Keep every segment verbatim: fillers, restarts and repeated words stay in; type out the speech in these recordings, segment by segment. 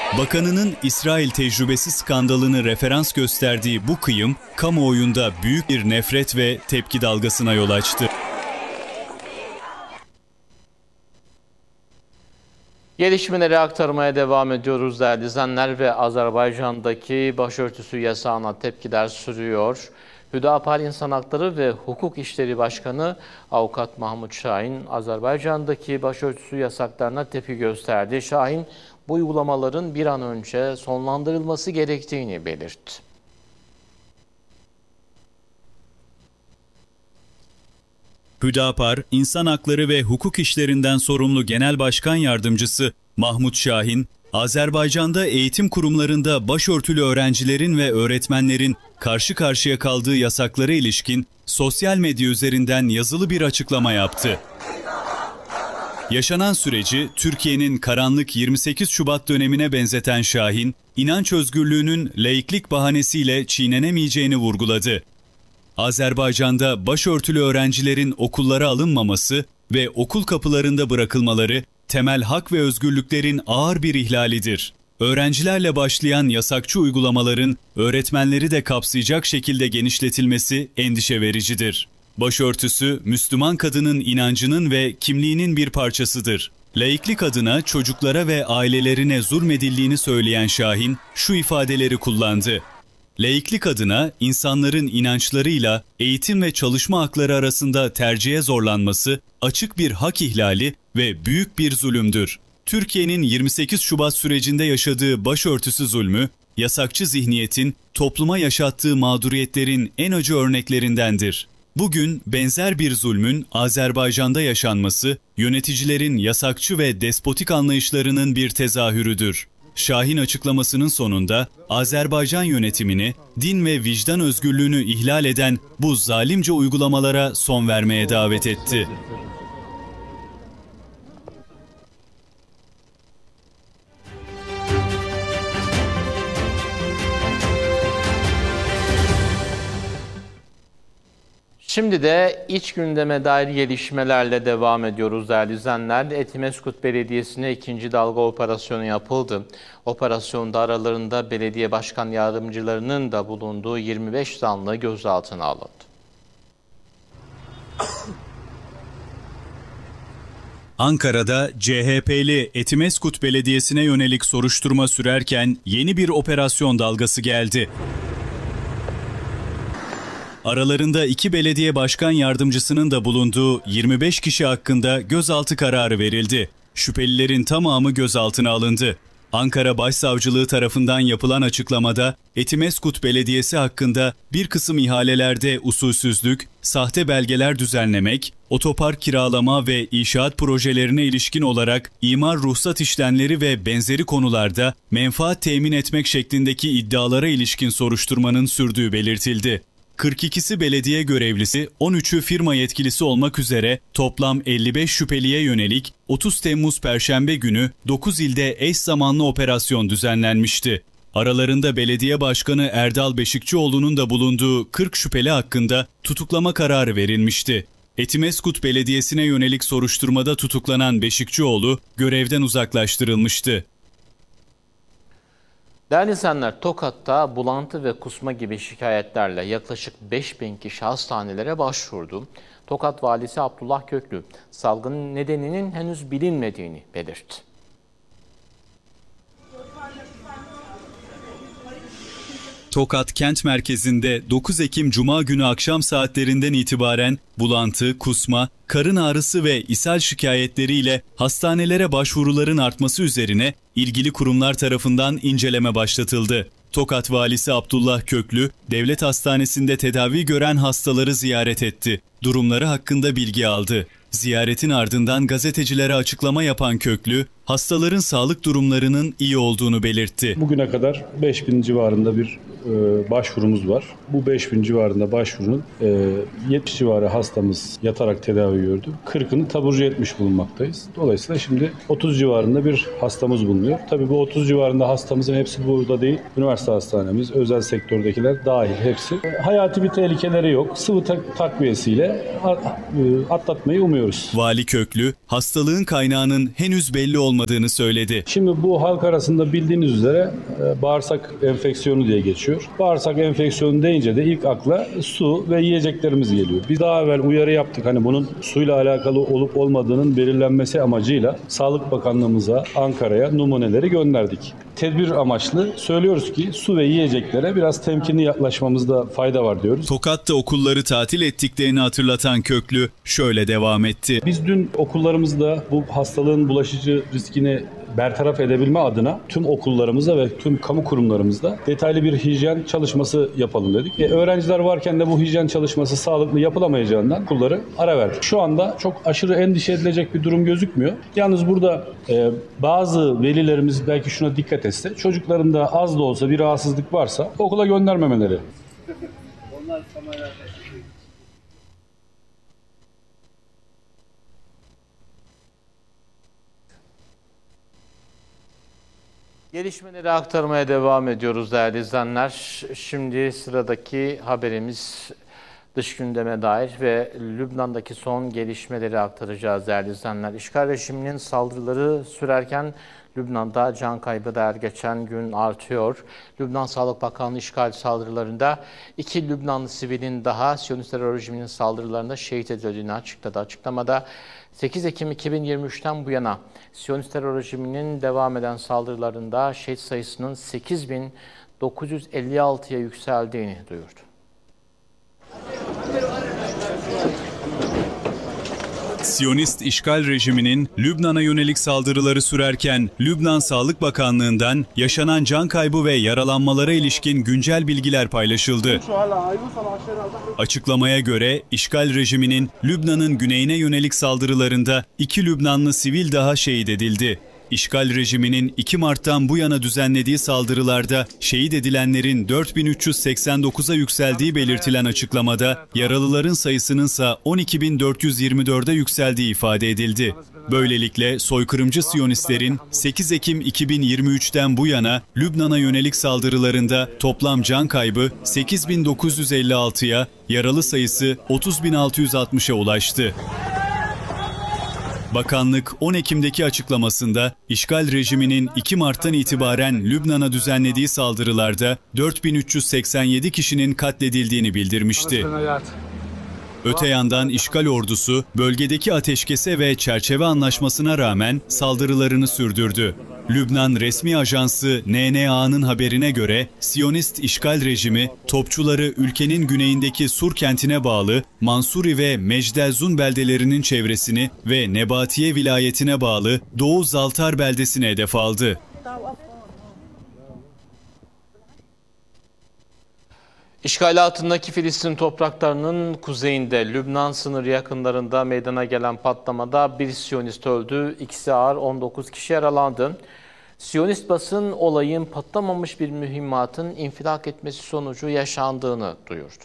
Bakanının İsrail tecrübesi skandalını referans gösterdiği bu kıyım, kamuoyunda büyük bir nefret ve tepki dalgasına yol açtı. Gelişmeleri aktarmaya devam ediyoruz değerli izleyenler ve Azerbaycan'daki başörtüsü yasağına tepkiler sürüyor. Hüdapar İnsan Hakları ve Hukuk İşleri Başkanı Avukat Mahmut Şahin, Azerbaycan'daki başörtüsü yasaklarına tepki gösterdi. Şahin, bu uygulamaların bir an önce sonlandırılması gerektiğini belirtti. Hüdapar, İnsan Hakları ve Hukuk İşlerinden sorumlu Genel Başkan Yardımcısı Mahmut Şahin, Azerbaycan'da eğitim kurumlarında başörtülü öğrencilerin ve öğretmenlerin karşı karşıya kaldığı yasaklara ilişkin sosyal medya üzerinden yazılı bir açıklama yaptı. Yaşanan süreci Türkiye'nin karanlık yirmi sekiz Şubat dönemine benzeten Şahin, inanç özgürlüğünün laiklik bahanesiyle çiğnenemeyeceğini vurguladı. Azerbaycan'da başörtülü öğrencilerin okullara alınmaması ve okul kapılarında bırakılmaları temel hak ve özgürlüklerin ağır bir ihlalidir. Öğrencilerle başlayan yasakçı uygulamaların öğretmenleri de kapsayacak şekilde genişletilmesi endişe vericidir. Başörtüsü, Müslüman kadının inancının ve kimliğinin bir parçasıdır. Laiklik adına çocuklara ve ailelerine zulmedildiğini söyleyen Şahin şu ifadeleri kullandı. Laiklik adına insanların inançlarıyla eğitim ve çalışma hakları arasında tercihe zorlanması açık bir hak ihlali ve büyük bir zulümdür. Türkiye'nin yirmi sekiz Şubat sürecinde yaşadığı başörtüsü zulmü, yasakçı zihniyetin topluma yaşattığı mağduriyetlerin en acı örneklerindendir. Bugün benzer bir zulmün Azerbaycan'da yaşanması, yöneticilerin yasakçı ve despotik anlayışlarının bir tezahürüdür. Şahin açıklamasının sonunda Azerbaycan yönetimini din ve vicdan özgürlüğünü ihlal eden bu zalimce uygulamalara son vermeye davet etti. Şimdi de iç gündeme dair gelişmelerle devam ediyoruz değerli izleyenler. Etimesgut Belediyesi'ne ikinci dalga operasyonu yapıldı. Operasyonda aralarında belediye başkan yardımcılarının da bulunduğu yirmi beş zanlı gözaltına alındı. Ankara'da C H P'li Etimesgut Belediyesi'ne yönelik soruşturma sürerken yeni bir operasyon dalgası geldi. Aralarında iki belediye başkan yardımcısının da bulunduğu yirmi beş kişi hakkında gözaltı kararı verildi. Şüphelilerin tamamı gözaltına alındı. Ankara Başsavcılığı tarafından yapılan açıklamada Etimesgut Belediyesi hakkında bir kısım ihalelerde usulsüzlük, sahte belgeler düzenlemek, otopark kiralama ve inşaat projelerine ilişkin olarak imar ruhsat işlemleri ve benzeri konularda menfaat temin etmek şeklindeki iddialara ilişkin soruşturmanın sürdüğü belirtildi. kırk ikisi belediye görevlisi, on üçü firma yetkilisi olmak üzere toplam elli beş şüpheliye yönelik otuz Temmuz Perşembe günü dokuz ilde eş zamanlı operasyon düzenlenmişti. Aralarında belediye başkanı Erdal Beşikçioğlu'nun da bulunduğu kırk şüpheli hakkında tutuklama kararı verilmişti. Etimesgut Belediyesi'ne yönelik soruşturmada tutuklanan Beşikçioğlu görevden uzaklaştırılmıştı. Değerli izleyenler, Tokat'ta bulantı ve kusma gibi şikayetlerle yaklaşık beş bin kişi hastanelere başvurdu. Tokat Valisi Abdullah Köklü, salgının nedeninin henüz bilinmediğini belirtti. Tokat kent merkezinde dokuz Ekim Cuma günü akşam saatlerinden itibaren bulantı, kusma, karın ağrısı ve ishal şikayetleriyle hastanelere başvuruların artması üzerine ilgili kurumlar tarafından inceleme başlatıldı. Tokat Valisi Abdullah Köklü, devlet hastanesinde tedavi gören hastaları ziyaret etti. Durumları hakkında bilgi aldı. Ziyaretin ardından gazetecilere açıklama yapan Köklü, hastaların sağlık durumlarının iyi olduğunu belirtti. Bugüne kadar beş bin civarında bir e, başvurumuz var. Bu beş bin civarında başvurunun e, yetmiş civarı hastamız yatarak tedavi gördü. kırkını taburcu etmiş bulunmaktayız. Dolayısıyla şimdi otuz civarında bir hastamız bulunuyor. Tabii bu otuz civarında hastamızın hepsi burada değil. Üniversite hastanemiz, özel sektördekiler dahil hepsi. E, hayati bir tehlikeleri yok. Sıvı tak- takviyesiyle atlatmayı umuyoruz. Vali Köklü, hastalığın kaynağının henüz belli olmadığını söyledi. Şimdi bu halk arasında bildiğiniz üzere bağırsak enfeksiyonu diye geçiyor. Bağırsak enfeksiyonu deyince de ilk akla su ve yiyeceklerimiz geliyor. Biz daha evvel uyarı yaptık. Hani bunun suyla alakalı olup olmadığının belirlenmesi amacıyla Sağlık Bakanlığımıza, Ankara'ya numuneleri gönderdik. Tedbir amaçlı söylüyoruz ki su ve yiyeceklere biraz temkinli yaklaşmamızda fayda var diyoruz. Tokat'ta okulları tatil ettiklerini hatırlatan Köklü şöyle devam etti. Biz dün okullarımızda bu hastalığın bulaşıcı riskini bertaraf edebilme adına tüm okullarımızda ve tüm kamu kurumlarımızda detaylı bir hijyen çalışması yapalım dedik. E, öğrenciler varken de bu hijyen çalışması sağlıklı yapılamayacağından okulları ara verdik. Şu anda çok aşırı endişe edilecek bir durum gözükmüyor. Yalnız burada e, bazı velilerimiz belki şuna dikkat etse, çocuklarında az da olsa bir rahatsızlık varsa okula göndermemeleri. Onlar Gelişmeleri aktarmaya devam ediyoruz değerli izleyenler. Şimdi sıradaki haberimiz dış gündeme dair ve Lübnan'daki son gelişmeleri aktaracağız değerli izleyenler. İşgal rejiminin saldırıları sürerken Lübnan'da can kaybı da her geçen gün artıyor. Lübnan Sağlık Bakanlığı işgal saldırılarında iki Lübnanlı sivilin daha Siyonist terör rejiminin saldırılarında şehit edildiğini açıkladı. Açıklamada sekiz Ekim iki bin yirmi üç'ten bu yana Siyonist terör rejiminin devam eden saldırılarında şehit sayısının sekiz bin dokuz yüz elli altı'ya yükseldiğini duyurdu. Siyonist işgal rejiminin Lübnan'a yönelik saldırıları sürerken Lübnan Sağlık Bakanlığı'ndan yaşanan can kaybı ve yaralanmalara ilişkin güncel bilgiler paylaşıldı. Açıklamaya göre işgal rejiminin Lübnan'ın güneyine yönelik saldırılarında iki Lübnanlı sivil daha şehit edildi. İşgal rejiminin iki Mart'tan bu yana düzenlediği saldırılarda şehit edilenlerin dört bin üç yüz seksen dokuz'a yükseldiği belirtilen açıklamada yaralıların sayısının ise on iki bin dört yüz yirmi dört'e yükseldiği ifade edildi. Böylelikle soykırımcı Siyonistlerin sekiz Ekim iki bin yirmi üç'ten bu yana Lübnan'a yönelik saldırılarında toplam can kaybı sekiz bin dokuz yüz elli altı'ya, yaralı sayısı otuz bin altı yüz altmış'a ulaştı. Bakanlık on Ekim'deki açıklamasında işgal rejiminin iki Mart'tan itibaren Lübnan'a düzenlediği saldırılarda dört bin üç yüz seksen yedi kişinin katledildiğini bildirmişti. Öte yandan işgal ordusu bölgedeki ateşkese ve çerçeve anlaşmasına rağmen saldırılarını sürdürdü. Lübnan resmi ajansı N N A'nın haberine göre Siyonist işgal rejimi topçuları ülkenin güneyindeki Sur kentine bağlı Mansuri ve Mecdelzun beldelerinin çevresini ve Nebatiye vilayetine bağlı Doğu Zaltar beldesine hedef aldı. İşgal altındaki Filistin topraklarının kuzeyinde Lübnan sınırı yakınlarında meydana gelen patlamada bir Siyonist öldü, ikisi ağır on dokuz kişi yaralandı. Siyonist basın olayın patlamamış bir mühimmatın infilak etmesi sonucu yaşandığını duyurdu.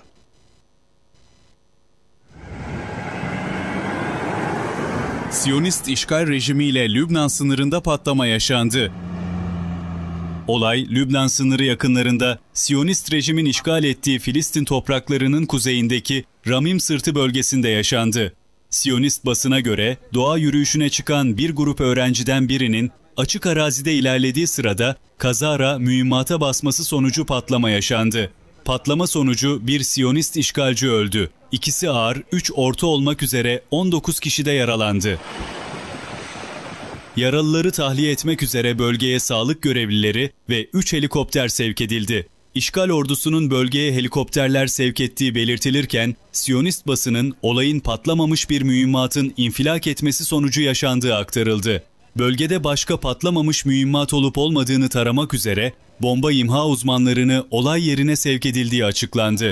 Siyonist işgal rejimiyle Lübnan sınırında patlama yaşandı. Olay, Lübnan sınırı yakınlarında Siyonist rejimin işgal ettiği Filistin topraklarının kuzeyindeki Ramim Sırtı bölgesinde yaşandı. Siyonist basına göre doğa yürüyüşüne çıkan bir grup öğrenciden birinin açık arazide ilerlediği sırada kazara mühimmata basması sonucu patlama yaşandı. Patlama sonucu bir Siyonist işgalci öldü. İkisi ağır, üç orta olmak üzere on dokuz kişi de yaralandı. Yaralıları tahliye etmek üzere bölgeye sağlık görevlileri ve üç helikopter sevk edildi. İşgal ordusunun bölgeye helikopterler sevk ettiği belirtilirken, Siyonist basının olayın patlamamış bir mühimmatın infilak etmesi sonucu yaşandığı aktarıldı. Bölgede başka patlamamış mühimmat olup olmadığını taramak üzere bomba imha uzmanlarını olay yerine sevk edildiği açıklandı.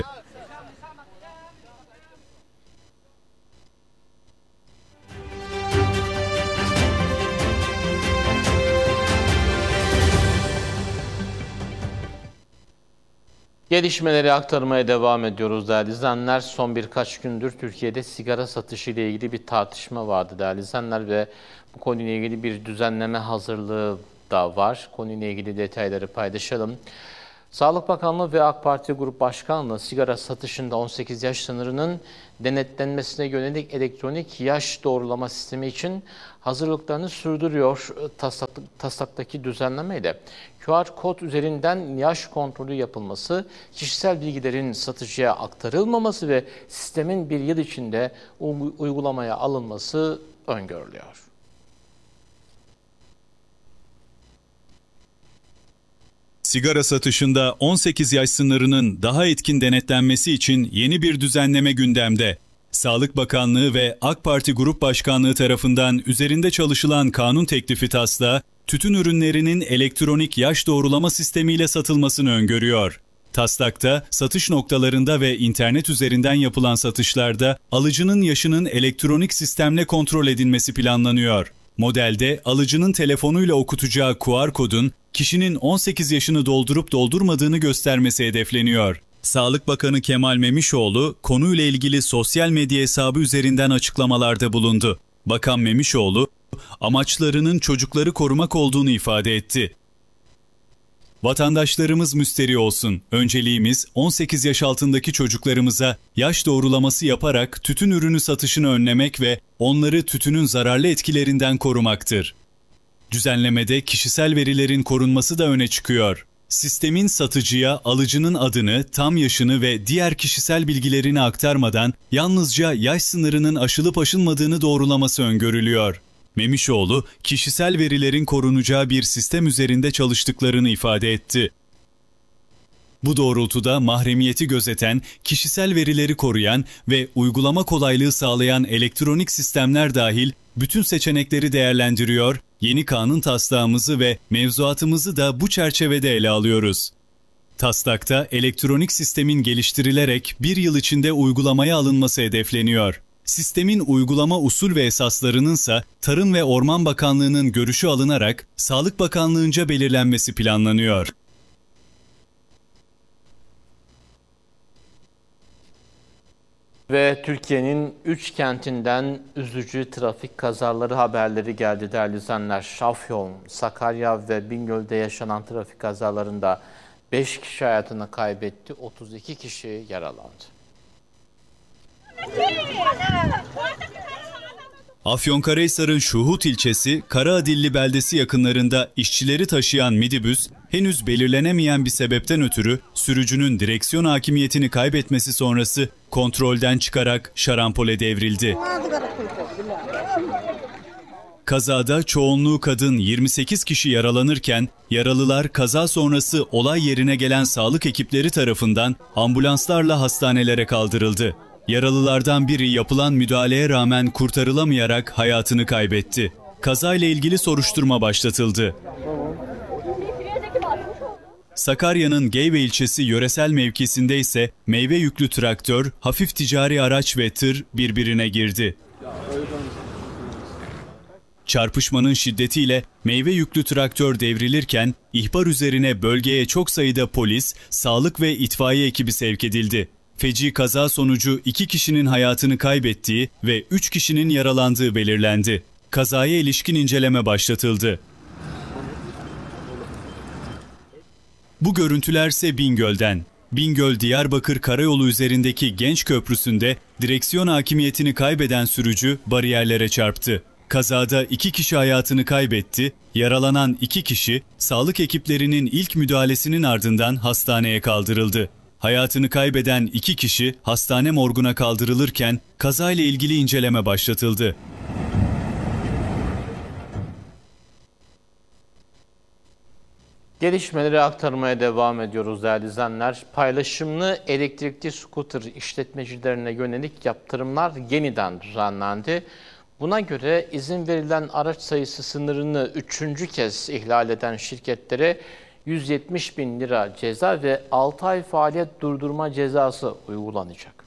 Gelişmeleri aktarmaya devam ediyoruz değerli izleyenler. Son birkaç gündür Türkiye'de sigara satışı ile ilgili bir tartışma vardı değerli izleyenler ve bu konuyla ilgili bir düzenleme hazırlığı da var. Konuyla ilgili detayları paylaşalım. Sağlık Bakanlığı ve AK Parti Grup Başkanlığı sigara satışında on sekiz yaş sınırının denetlenmesine yönelik elektronik yaş doğrulama sistemi için hazırlıklarını sürdürüyor. Taslak, taslaktaki düzenlemeyle Q R kod üzerinden yaş kontrolü yapılması, kişisel bilgilerin satıcıya aktarılmaması ve sistemin bir yıl içinde uygulamaya alınması öngörülüyor. Sigara satışında on sekiz yaş sınırının daha etkin denetlenmesi için yeni bir düzenleme gündemde. Sağlık Bakanlığı ve AK Parti Grup Başkanlığı tarafından üzerinde çalışılan kanun teklifi taslağı, tütün ürünlerinin elektronik yaş doğrulama sistemiyle satılmasını öngörüyor. Taslakta, satış noktalarında ve internet üzerinden yapılan satışlarda alıcının yaşının elektronik sistemle kontrol edilmesi planlanıyor. Modelde alıcının telefonuyla okutacağı Q R kodun kişinin on sekiz yaşını doldurup doldurmadığını göstermesi hedefleniyor. Sağlık Bakanı Kemal Memişoğlu konuyla ilgili sosyal medya hesabı üzerinden açıklamalarda bulundu. Bakan Memişoğlu, amaçlarının çocukları korumak olduğunu ifade etti. Vatandaşlarımız müsterih olsun. Önceliğimiz on sekiz yaş altındaki çocuklarımıza yaş doğrulaması yaparak tütün ürünü satışını önlemek ve onları tütünün zararlı etkilerinden korumaktır. Düzenlemede kişisel verilerin korunması da öne çıkıyor. Sistemin satıcıya alıcının adını, tam yaşını ve diğer kişisel bilgilerini aktarmadan yalnızca yaş sınırının aşılıp aşılmadığını doğrulaması öngörülüyor. Memişoğlu, kişisel verilerin korunacağı bir sistem üzerinde çalıştıklarını ifade etti. Bu doğrultuda mahremiyeti gözeten, kişisel verileri koruyan ve uygulama kolaylığı sağlayan elektronik sistemler dahil bütün seçenekleri değerlendiriyor, yeni kanun taslağımızı ve mevzuatımızı da bu çerçevede ele alıyoruz. Taslakta elektronik sistemin geliştirilerek bir yıl içinde uygulamaya alınması hedefleniyor. Sistemin uygulama usul ve esaslarının ise Tarım ve Orman Bakanlığı'nın görüşü alınarak Sağlık Bakanlığı'nca belirlenmesi planlanıyor. Ve Türkiye'nin üç kentinden üzücü trafik kazaları haberleri geldi değerli izleyenler. Şafyon, Sakarya ve Bingöl'de yaşanan trafik kazalarında beş kişi hayatını kaybetti, otuz iki kişi yaralandı. Afyonkarahisar'ın Şuhut ilçesi Karaadilli beldesi yakınlarında işçileri taşıyan minibüs henüz belirlenemeyen bir sebepten ötürü sürücünün direksiyon hakimiyetini kaybetmesi sonrası kontrolden çıkarak şarampole devrildi. Kazada çoğunluğu kadın yirmi sekiz kişi yaralanırken yaralılar kaza sonrası olay yerine gelen sağlık ekipleri tarafından ambulanslarla hastanelere kaldırıldı. Yaralılardan biri yapılan müdahaleye rağmen kurtarılamayarak hayatını kaybetti. Kazayla ilgili soruşturma başlatıldı. Sakarya'nın Geyve ilçesi yöresel mevkisinde ise meyve yüklü traktör, hafif ticari araç ve tır birbirine girdi. Çarpışmanın şiddetiyle meyve yüklü traktör devrilirken ihbar üzerine bölgeye çok sayıda polis, sağlık ve itfaiye ekibi sevk edildi. Feci kaza sonucu iki kişinin hayatını kaybettiği ve üç kişinin yaralandığı belirlendi. Kazaya ilişkin inceleme başlatıldı. Bu görüntülerse Bingöl'den. Bingöl-Diyarbakır Karayolu üzerindeki Genç Köprüsü'nde direksiyon hakimiyetini kaybeden sürücü bariyerlere çarptı. Kazada iki kişi hayatını kaybetti, yaralanan iki kişi sağlık ekiplerinin ilk müdahalesinin ardından hastaneye kaldırıldı. Hayatını kaybeden iki kişi hastane morguna kaldırılırken kazayla ilgili inceleme başlatıldı. Gelişmeleri aktarmaya devam ediyoruz değerli izleyenler. Paylaşımlı elektrikli scooter işletmecilerine yönelik yaptırımlar yeniden düzenlendi. Buna göre izin verilen araç sayısı sınırını üçüncü kez ihlal eden şirketlere yüz yetmiş bin lira ceza ve altı ay faaliyet durdurma cezası uygulanacak.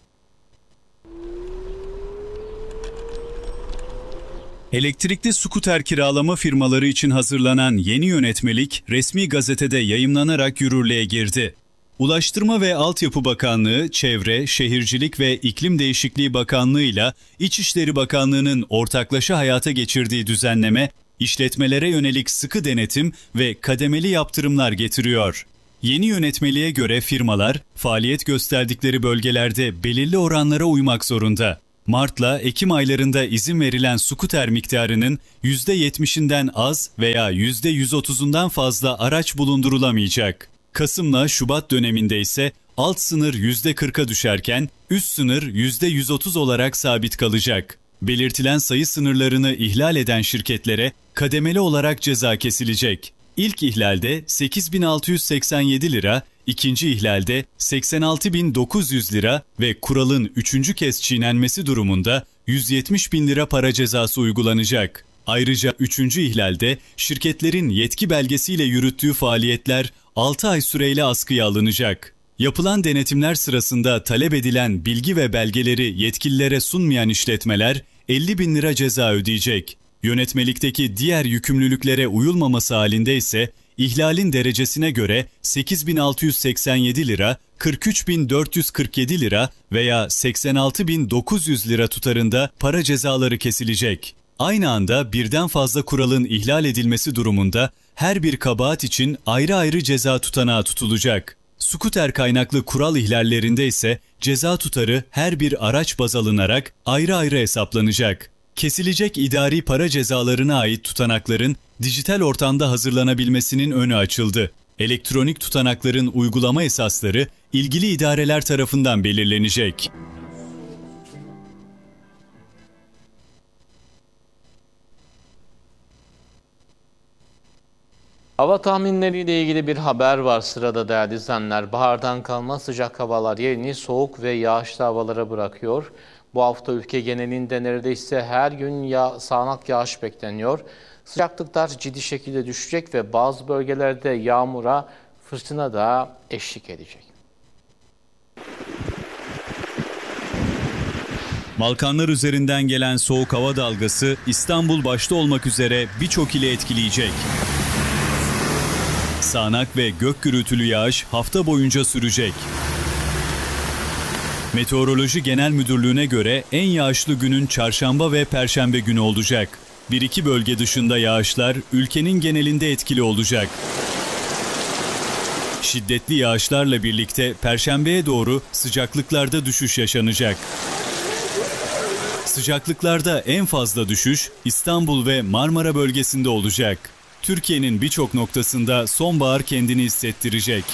Elektrikli skuter kiralama firmaları için hazırlanan yeni yönetmelik resmi gazetede yayımlanarak yürürlüğe girdi. Ulaştırma ve Altyapı Bakanlığı, Çevre, Şehircilik ve İklim Değişikliği Bakanlığı ile İçişleri Bakanlığı'nın ortaklaşa hayata geçirdiği düzenleme, işletmelere yönelik sıkı denetim ve kademeli yaptırımlar getiriyor. Yeni yönetmeliğe göre firmalar, faaliyet gösterdikleri bölgelerde belirli oranlara uymak zorunda. Mart'la Ekim aylarında izin verilen skuter miktarının yüzde yetmişinden az veya yüzde yüz otuzundan fazla araç bulundurulamayacak. Kasım'la Şubat döneminde ise alt sınır yüzde kırka düşerken üst sınır yüzde yüz otuz olarak sabit kalacak. Belirtilen sayı sınırlarını ihlal eden şirketlere kademeli olarak ceza kesilecek. İlk ihlalde sekiz bin altı yüz seksen yedi lira, ikinci ihlalde seksen altı bin dokuz yüz lira ve kuralın üçüncü kez çiğnenmesi durumunda yüz yetmiş bin lira para cezası uygulanacak. Ayrıca üçüncü ihlalde şirketlerin yetki belgesiyle yürüttüğü faaliyetler altı ay süreyle askıya alınacak. Yapılan denetimler sırasında talep edilen bilgi ve belgeleri yetkililere sunmayan işletmeler elli bin lira ceza ödeyecek. Yönetmelikteki diğer yükümlülüklere uyulmaması halinde ise ihlalin derecesine göre sekiz bin altı yüz seksen yedi lira, kırk üç bin dört yüz kırk yedi lira veya seksen altı bin dokuz yüz lira tutarında para cezaları kesilecek. Aynı anda birden fazla kuralın ihlal edilmesi durumunda her bir kabahat için ayrı ayrı ceza tutanağı tutulacak. Skuter kaynaklı kural ihlallerinde ise ceza tutarı her bir araç baz alınarak ayrı ayrı hesaplanacak. Kesilecek idari para cezalarına ait tutanakların dijital ortamda hazırlanabilmesinin önü açıldı. Elektronik tutanakların uygulama esasları ilgili idareler tarafından belirlenecek. Hava tahminleriyle ilgili bir haber var sırada değerli izleyenler. Bahardan kalma sıcak havalar yerini soğuk ve yağışlı havalara bırakıyor. Bu hafta ülke genelinde neredeyse her gün ya sağanak yağış bekleniyor. Sıcaklıklar ciddi şekilde düşecek ve bazı bölgelerde yağmura, fırtına da eşlik edecek. Balkanlar üzerinden gelen soğuk hava dalgası İstanbul başta olmak üzere birçok ili etkileyecek. Sağanak ve gök gürültülü yağış hafta boyunca sürecek. Meteoroloji Genel Müdürlüğü'ne göre en yağışlı günün çarşamba ve perşembe günü olacak. Bir iki bölge dışında yağışlar ülkenin genelinde etkili olacak. Şiddetli yağışlarla birlikte perşembeye doğru sıcaklıklarda düşüş yaşanacak. Sıcaklıklarda en fazla düşüş İstanbul ve Marmara bölgesinde olacak. Türkiye'nin birçok noktasında sonbahar kendini hissettirecek.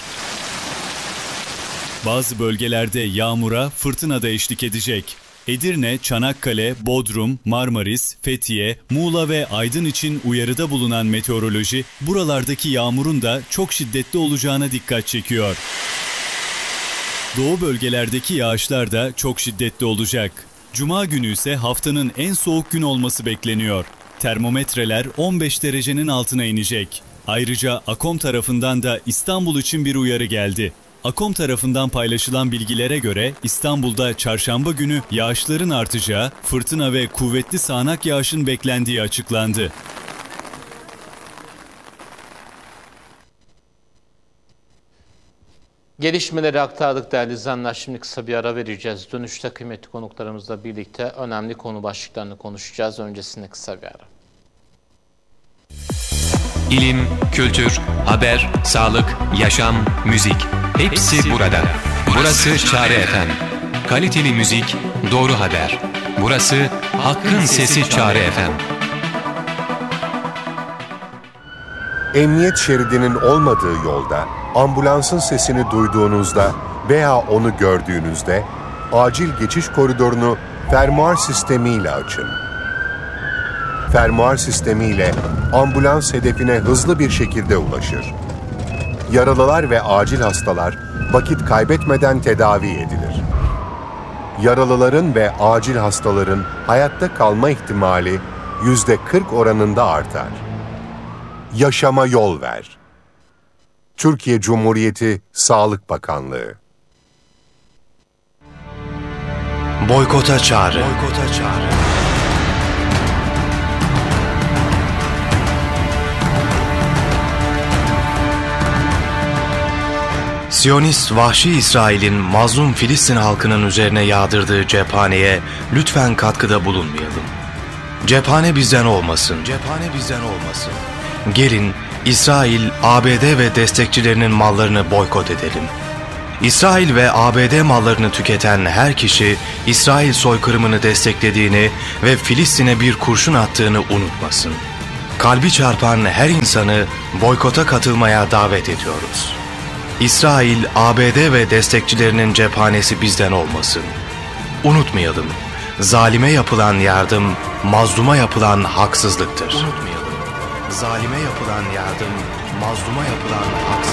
Bazı bölgelerde yağmura, fırtına da eşlik edecek. Edirne, Çanakkale, Bodrum, Marmaris, Fethiye, Muğla ve Aydın için uyarıda bulunan meteoroloji, buralardaki yağmurun da çok şiddetli olacağına dikkat çekiyor. Doğu bölgelerdeki yağışlar da çok şiddetli olacak. Cuma günü ise haftanın en soğuk gün olması bekleniyor. Termometreler on beş derecenin altına inecek. Ayrıca AKOM tarafından da İstanbul için bir uyarı geldi. AKOM tarafından paylaşılan bilgilere göre İstanbul'da çarşamba günü yağışların artacağı, fırtına ve kuvvetli sağanak yağışın beklendiği açıklandı. Gelişmeleri aktardık değerli izleyenler. Şimdi kısa bir ara vereceğiz. Dönüşte kıymetli konuklarımızla birlikte önemli konu başlıklarını konuşacağız. Öncesinde kısa bir ara. İlim, kültür, haber, sağlık, yaşam, müzik. Hepsi burada. Burası Çare F M. Kaliteli müzik, doğru haber. Burası Hakkın Sesi Çare F M. Emniyet şeridinin olmadığı yolda, ambulansın sesini duyduğunuzda veya onu gördüğünüzde acil geçiş koridorunu fermuar sistemiyle açın. Fermuar sistemiyle ambulans hedefine hızlı bir şekilde ulaşır. Yaralılar ve acil hastalar vakit kaybetmeden tedavi edilir. Yaralıların ve acil hastaların hayatta kalma ihtimali yüzde kırk oranında artar. Yaşama yol ver. Türkiye Cumhuriyeti Sağlık Bakanlığı. Boykota çağrı. Boykota çağrı. Siyonist vahşi İsrail'in mazlum Filistin halkının üzerine yağdırdığı cephaneye lütfen katkıda bulunmayalım. Cephane bizden olmasın. Cephane bizden olmasın. Gelin İsrail, A B D ve destekçilerinin mallarını boykot edelim. İsrail ve A B D mallarını tüketen her kişi İsrail soykırımını desteklediğini ve Filistin'e bir kurşun attığını unutmasın. Kalbi çarpan her insanı boykota katılmaya davet ediyoruz. İsrail, A B D ve destekçilerinin cephanesi bizden olmasın. Unutmayalım, zalime yapılan yardım, mazluma yapılan haksızlıktır. Unutmayalım, zalime yapılan yardım, mazluma yapılan haksızlıktır.